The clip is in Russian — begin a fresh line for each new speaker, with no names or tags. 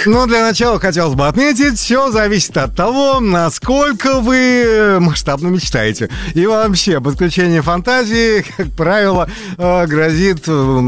Ну, для начала хотелось бы отметить, все зависит от того, насколько вы масштабно мечтаете. И вообще, подключение фантазии, как правило, грозит